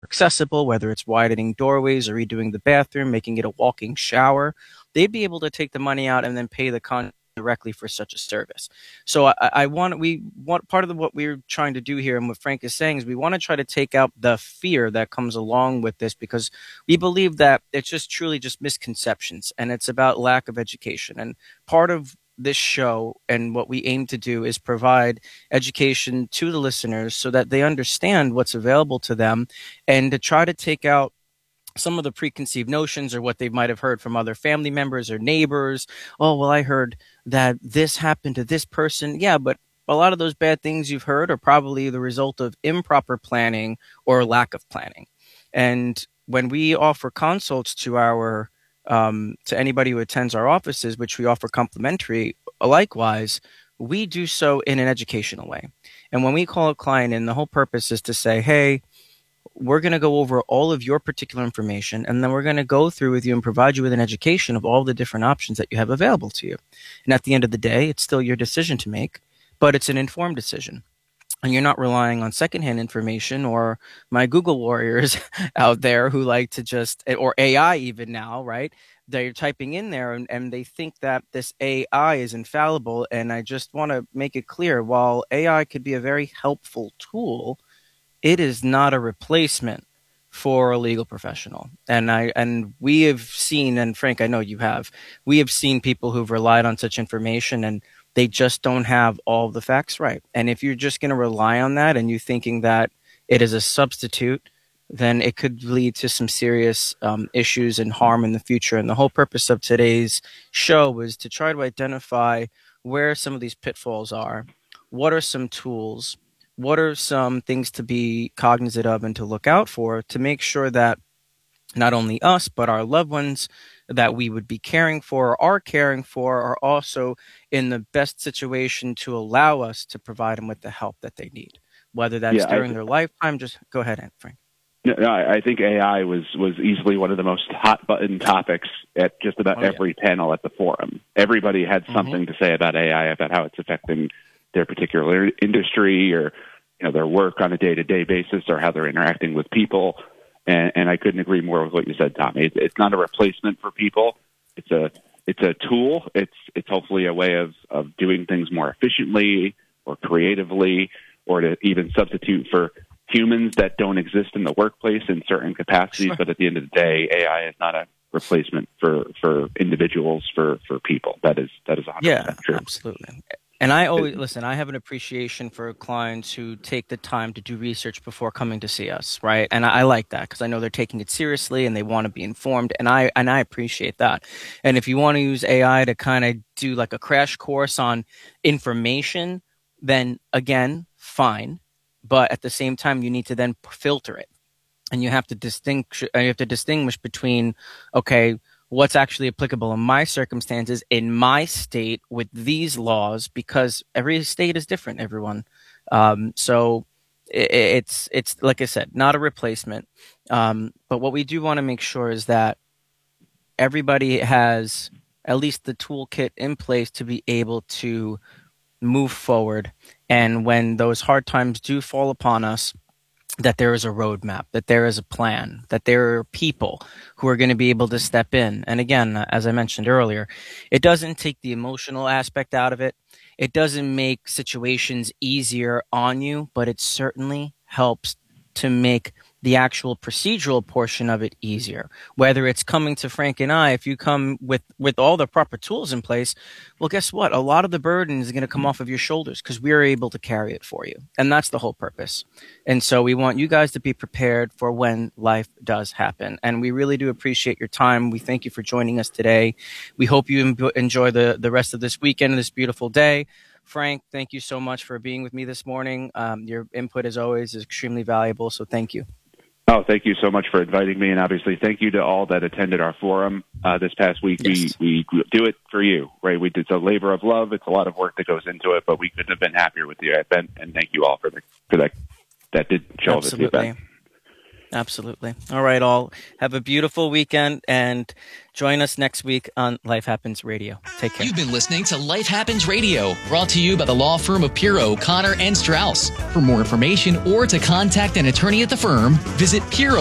accessible, whether it's widening doorways or redoing the bathroom, making it a walking shower, they'd be able to take the money out and then pay the contractor directly for such a service. So we want part of what we're trying to do here, and what Frank is saying is we want to try to take out the fear that comes along with this, because we believe that it's just truly just misconceptions and it's about lack of education. And part of this show and what we aim to do is provide education to the listeners so that they understand what's available to them, and to try to take out some of the preconceived notions or what they might have heard from other family members or neighbors. Oh, well, I heard that this happened to this person. Yeah, but a lot of those bad things you've heard are probably the result of improper planning or lack of planning. And when we offer consults to our to anybody who attends our offices, which we offer complimentary, likewise, we do so in an educational way. And when we call a client in, the whole purpose is to say, hey, we're going to go over all of your particular information, and then we're going to go through with you and provide you with an education of all the different options that you have available to you. And at the end of the day, it's still your decision to make, but it's an informed decision. And you're not relying on secondhand information or my Google warriors out there who like to just, or AI even now, right? They're typing in there and they think that this AI is infallible. And I just want to make it clear, while AI could be a very helpful tool, it is not a replacement for a legal professional. And we have seen, and Frank, I know you have, we have seen people who've relied on such information and they just don't have all the facts right. And if you're just going to rely on that and you're thinking that it is a substitute, then it could lead to some serious issues and harm in the future. And the whole purpose of today's show was to try to identify where some of these pitfalls are. What are some tools? What are some things to be cognizant of and to look out for to make sure that not only us, but our loved ones that we would be caring for or are caring for are also in the best situation to allow us to provide them with the help that they need, whether that's during their lifetime. Just go ahead, Frank. No, I think AI was easily one of the most hot button topics at just about every panel at the forum. Everybody had something to say about AI, about how it's affecting their particular industry or their work on a day-to-day basis, or how they're interacting with people. And I couldn't agree more with what you said, Tommy. It's not a replacement for people. It's a tool. It's hopefully a way of doing things more efficiently or creatively, or to even substitute for humans that don't exist in the workplace in certain capacities. Sure. But at the end of the day, AI is not a replacement for individuals, for people. That is 100% true. Absolutely. And I always, listen, I have an appreciation for clients who take the time to do research before coming to see us, right? And I like that because I know they're taking it seriously and they want to be informed, and I appreciate that. And if you want to use AI to kind of do like a crash course on information, then again, fine. But at the same time, you need to then filter it. And you have to distinguish between, okay, what's actually applicable in my circumstances, in my state, with these laws, because every state is different, everyone. So it's like I said, not a replacement. But what we do want to make sure is that everybody has at least the toolkit in place to be able to move forward. And when those hard times do fall upon us, that there is a roadmap, that there is a plan, that there are people who are going to be able to step in. And again, as I mentioned earlier, it doesn't take the emotional aspect out of it. It doesn't make situations easier on you, but it certainly helps to make the actual procedural portion of it easier. Whether it's coming to Frank and I, if you come with all the proper tools in place, well, guess what? A lot of the burden is going to come off of your shoulders because we're able to carry it for you. And that's the whole purpose. And so we want you guys to be prepared for when life does happen. And we really do appreciate your time. We thank you for joining us today. We hope you enjoy the rest of this weekend and this beautiful day. Frank, thank you so much for being with me this morning. Your input, as always, is extremely valuable. So thank you. Oh, thank you so much for inviting me. And obviously, thank you to all that attended our forum this past week. Yes. We do it for you, right? It's a labor of love. It's a lot of work that goes into it, but we couldn't have been happier with the event. And thank you all for that did show up at the event. Absolutely. All right, all. Have a beautiful weekend and join us next week on Life Happens Radio. Take care. You've been listening to Life Happens Radio, brought to you by the law firm of Piro, Connor, and Strauss. For more information or to contact an attorney at the firm, visit Piro